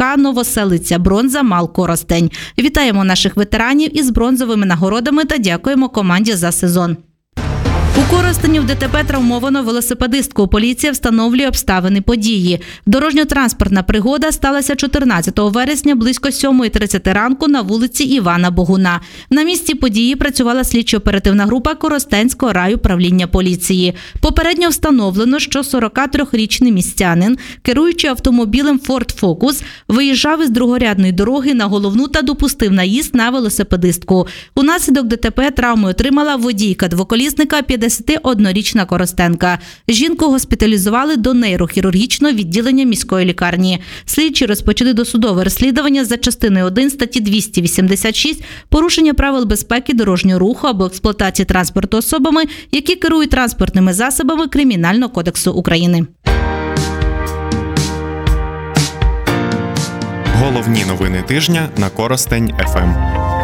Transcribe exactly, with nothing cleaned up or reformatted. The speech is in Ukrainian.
КПК «Новоселиця», бронза МАЛ «Коростень». Вітаємо наших ветеранів із бронзовими нагородами та дякуємо команді за сезон. У Коростені в ДТП травмовано велосипедистку. Поліція встановлює обставини події. Дорожньо-транспортна пригода сталася чотирнадцятого вересня близько сьомої тридцять ранку на вулиці Івана Богуна. На місці події працювала слідчо-оперативна група Коростенського райуправління поліції. Попередньо встановлено, що сорокатрирічний містянин, керуючи автомобілем Ford Focus, виїжджав із другорядної дороги на головну та допустив наїзд на велосипедистку. Унаслідок ДТП травми отримала водійка двоколісника п'ятдесятиоднорічна Коростенка. Жінку госпіталізували до нейрохірургічного відділення міської лікарні. Слідчі розпочали досудове розслідування за частиною один статті двісті вісімдесят шість «Порушення правил безпеки дорожнього руху або експлуатації транспорту особами, які керують транспортними засобами Кримінального кодексу України». Головні новини тижня на Коростень еф ем.